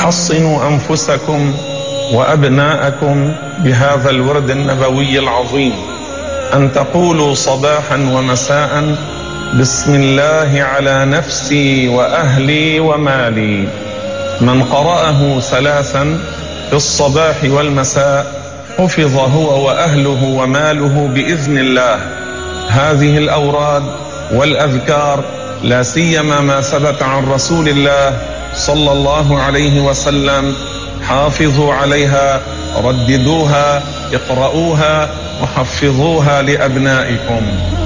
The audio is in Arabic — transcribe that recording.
حصنوا أنفسكم وأبناءكم بهذا الورد النبوي العظيم، أن تقولوا صباحا ومساء: بسم الله على نفسي وأهلي ومالي. من قرأه 3 في الصباح والمساء حفظ هو وأهله وماله بإذن الله. هذه الأوراد والأذكار لا سيما ما ثبت عن رسول الله صلى الله عليه وسلم حافظوا عليها، رددوها، اقرؤوها وحفظوها لأبنائكم.